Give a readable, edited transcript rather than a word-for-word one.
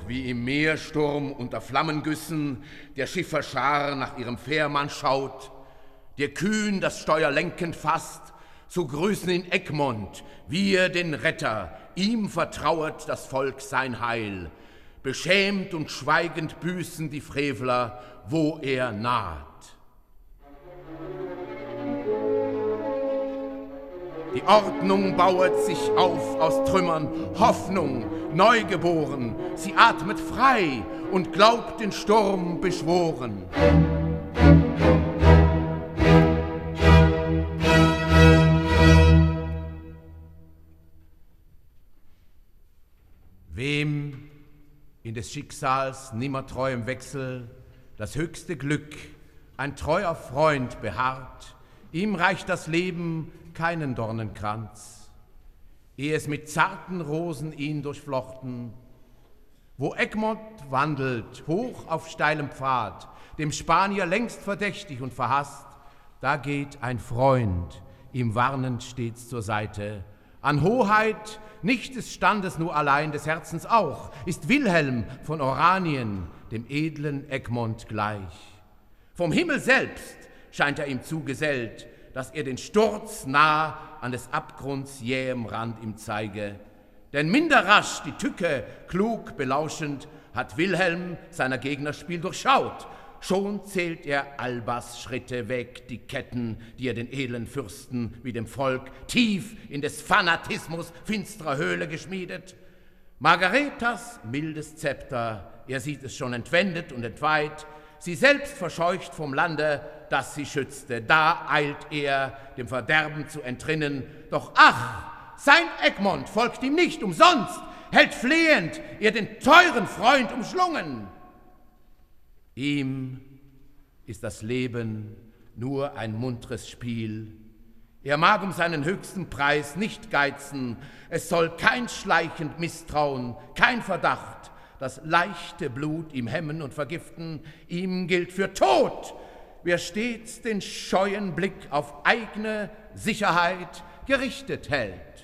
wie im Meersturm unter Flammengüssen der Schifferschar nach ihrem Fährmann schaut, der kühn das Steuer lenkend fasst, so grüßen ihn Egmont, wir den Retter, ihm vertrauet das Volk sein Heil. Beschämt und schweigend büßen die Frevler, wo er naht. Die Ordnung bauet sich auf aus Trümmern, Hoffnung, neugeboren, sie atmet frei und glaubt den Sturm beschworen. Wem in des Schicksals nimmertreuem Wechsel das höchste Glück, ein treuer Freund beharrt, ihm reicht das Leben keinen Dornenkranz, ehe es mit zarten Rosen ihn durchflochten. Wo Egmont wandelt, hoch auf steilem Pfad, dem Spanier längst verdächtig und verhasst, da geht ein Freund, ihm warnend stets zur Seite. An Hoheit nicht des Standes nur allein, des Herzens auch, ist Wilhelm von Oranien dem edlen Egmont gleich. Vom Himmel selbst scheint er ihm zugesellt, dass er den Sturz nah an des Abgrunds jähem Rand ihm zeige. Denn minder rasch die Tücke klug belauschend hat Wilhelm seiner Gegner Spiel durchschaut. Schon zählt er Albas Schritte weg, die Ketten, die er den edlen Fürsten wie dem Volk tief in des Fanatismus finsterer Höhle geschmiedet. Margaretas mildes Zepter, er sieht es schon entwendet und entweiht, sie selbst verscheucht vom Lande, das sie schützte. Da eilt er, dem Verderben zu entrinnen. Doch ach, sein Egmont folgt ihm nicht umsonst, hält flehend ihr den teuren Freund umschlungen. Ihm ist das Leben nur ein muntres Spiel. Er mag um seinen höchsten Preis nicht geizen. Es soll kein schleichend Misstrauen, kein Verdacht, das leichte Blut ihm hemmen und vergiften. Ihm gilt für tot, wer stets den scheuen Blick auf eigene Sicherheit gerichtet hält.